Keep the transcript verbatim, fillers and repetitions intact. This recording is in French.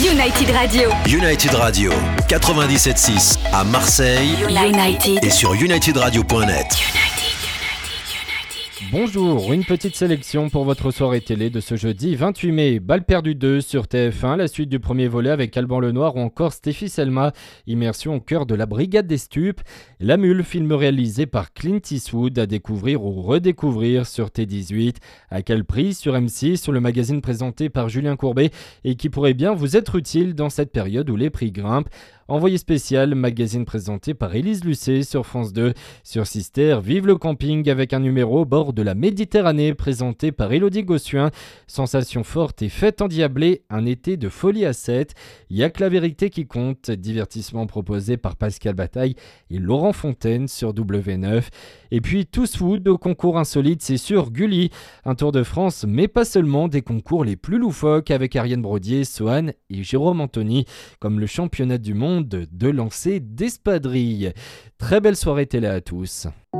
United Radio. United Radio, quatre-vingt-dix-sept six à Marseille. United. Et sur united radio point net. Bonjour, une petite sélection pour votre soirée télé de ce jeudi vingt-huit mai. Balle perdue deux sur T F un, la suite du premier volet avec Alban Lenoir ou encore Stéphie Selma. Immersion au cœur de la Brigade des Stupes. La Mule, film réalisé par Clint Eastwood, à découvrir ou redécouvrir sur T dix-huit. À quel prix sur M six, sur le magazine présenté par Julien Courbet et qui pourrait bien vous être utile dans cette période où les prix grimpent. Envoyé spécial, magazine présenté par Élise Lucet sur France deux. Sur Sister, Vive le camping avec un numéro au bord de la Méditerranée présenté par Élodie Gossuin. Sensation forte et fête endiablée, un été de folie à sept. Y'a que la vérité qui compte, divertissement proposé par Pascal Bataille et Laurent Fontaine sur W neuf. Et puis Tous Food au concours insolite, c'est sur Gulli. Un tour de France, mais pas seulement, des concours les plus loufoques avec Ariane Brodier, Sohan et Jérôme Anthony, comme le championnat du monde de lancer d'espadrilles. Très belle soirée télé à tous.